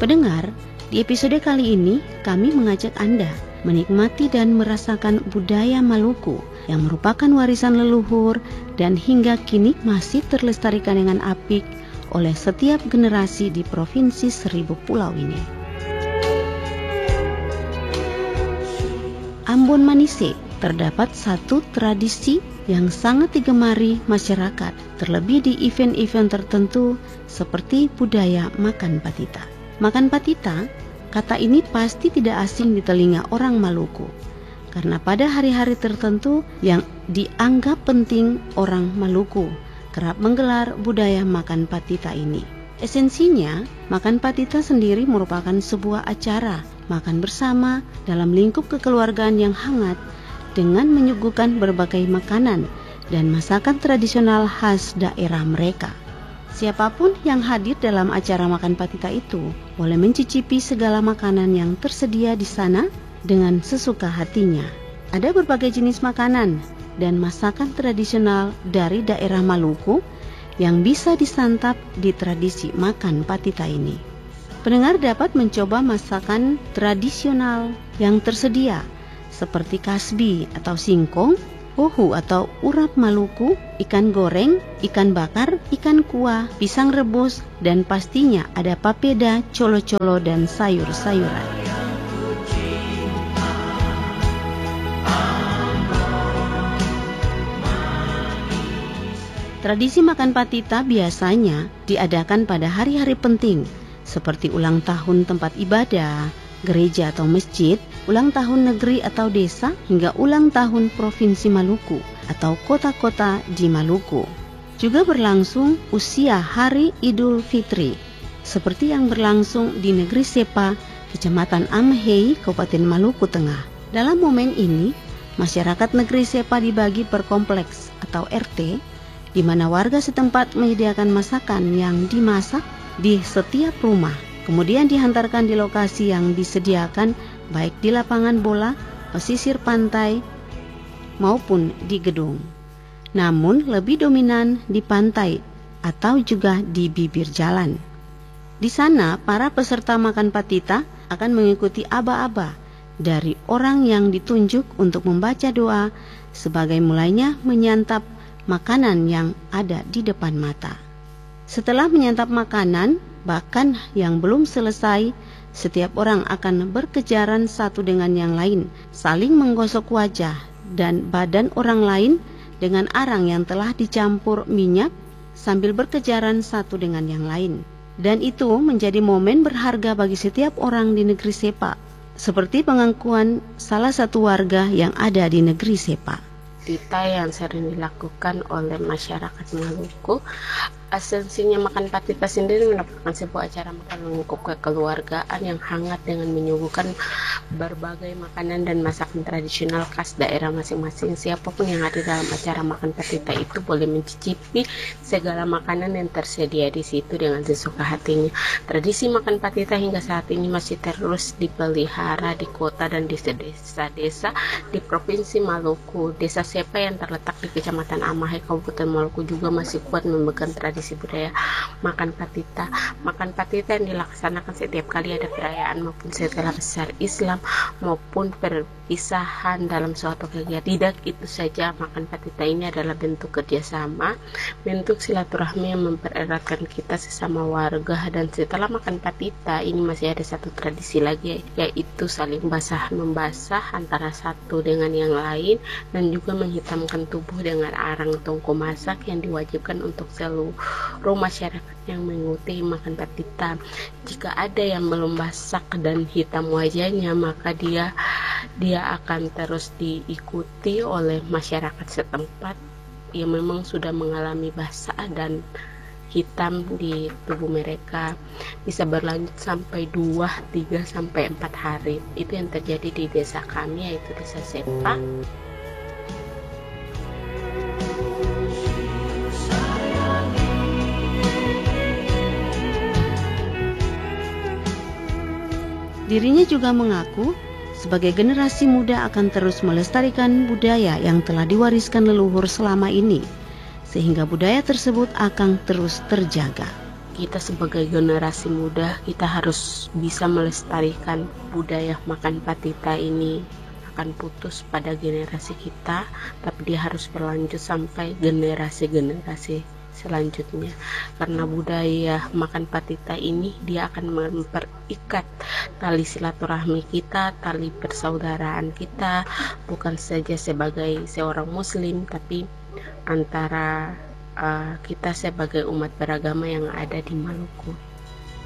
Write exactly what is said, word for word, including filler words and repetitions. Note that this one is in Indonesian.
Pendengar, di episode kali ini kami mengajak Anda menikmati dan merasakan budaya Maluku yang merupakan warisan leluhur dan hingga kini masih terlestarikan dengan apik oleh setiap generasi di Provinsi Seribu Pulau ini. Ambon Manise terdapat satu tradisi yang sangat digemari masyarakat, terlebih di event-event tertentu seperti budaya makan patita. Makan patita, kata ini pasti tidak asing di telinga orang Maluku, karena pada hari-hari tertentu yang dianggap penting orang Maluku kerap menggelar budaya makan patita ini. Esensinya, makan patita sendiri merupakan sebuah acara makan bersama dalam lingkup kekeluargaan yang hangat dengan menyuguhkan berbagai makanan dan masakan tradisional khas daerah mereka. Siapapun yang hadir dalam acara makan patita itu boleh mencicipi segala makanan yang tersedia di sana dengan sesuka hatinya. Ada berbagai jenis makanan dan masakan tradisional dari daerah Maluku yang bisa disantap di tradisi makan patita ini. Pendengar dapat mencoba masakan tradisional yang tersedia seperti kasbi atau singkong, uhu atau urap Maluku, ikan goreng, ikan bakar, ikan kuah, pisang rebus, dan pastinya ada papeda, colo-colo, dan sayur-sayuran. Tradisi makan patita biasanya diadakan pada hari-hari penting seperti ulang tahun tempat ibadah, gereja atau masjid, ulang tahun negeri atau desa, hingga ulang tahun Provinsi Maluku atau kota-kota di Maluku. Juga berlangsung usia Hari Idul Fitri, seperti yang berlangsung di negeri Sepa, Kecamatan Amhei, Kabupaten Maluku Tengah. Dalam momen ini, masyarakat negeri Sepa dibagi per kompleks atau R T, di mana warga setempat menyediakan masakan yang dimasak di setiap rumah, kemudian dihantarkan di lokasi yang disediakan baik di lapangan bola, pesisir pantai, maupun di gedung. Namun lebih dominan di pantai atau juga di bibir jalan. Di sana para peserta makan patita akan mengikuti aba-aba dari orang yang ditunjuk untuk membaca doa sebagai mulainya menyantap makanan yang ada di depan mata. Setelah menyantap makanan, bahkan yang belum selesai, setiap orang akan berkejaran satu dengan yang lain, saling menggosok wajah dan badan orang lain dengan arang yang telah dicampur minyak sambil berkejaran satu dengan yang lain. Dan itu menjadi momen berharga bagi setiap orang di negeri Sepa, seperti pengakuan salah satu warga yang ada di negeri Sepa. Patita yang sering dilakukan oleh masyarakat Maluku. Esensinya makan patita sendiri merupakan sebuah acara makan lengkap kekeluargaan yang hangat dengan menyuguhkan berbagai makanan dan masakan tradisional khas daerah masing-masing. Siapapun yang hadir dalam acara makan patita itu boleh mencicipi segala makanan yang tersedia di situ dengan sesuka hatinya. Tradisi makan patita hingga saat ini masih terus dipelihara di kota dan di desa-desa di Provinsi Maluku. Desa Sepa yang terletak di Kecamatan Amahai, Kabupaten Maluku juga masih kuat memegang tradisi budaya makan patita. Makan patita yang dilaksanakan setiap kali ada perayaan maupun setelah besar Islam maupun perpisahan dalam suatu kegiatan. Tidak itu saja, makan patita ini adalah bentuk kerjasama, bentuk silaturahmi yang mempereratkan kita sesama warga. Dan setelah makan patita ini masih ada satu tradisi lagi, yaitu saling basah membasah antara satu dengan yang lain, dan juga menghitamkan tubuh dengan arang tongko masak yang diwajibkan untuk seluruh masyarakat yang mengikuti makan patita. Jika ada yang belum masak dan hitam wajahnya, maka dia dia akan terus diikuti oleh masyarakat setempat yang memang sudah mengalami basah dan hitam di tubuh mereka. Bisa berlanjut sampai dua, tiga, sampai empat hari. Itu yang terjadi di desa kami, yaitu desa Sepa. Dirinya juga mengaku sebagai generasi muda akan terus melestarikan budaya yang telah diwariskan leluhur selama ini, sehingga budaya tersebut akan terus terjaga. kita sebagai generasi muda, kita harus bisa melestarikan budaya makan patita ini. Akan putus pada generasi kita, tapi dia harus berlanjut sampai generasi-generasi selanjutnya, karena budaya makan patita ini dia akan memperikat tali silaturahmi kita, tali persaudaraan kita, bukan saja sebagai seorang muslim, tapi antara uh, kita sebagai umat beragama yang ada di Maluku.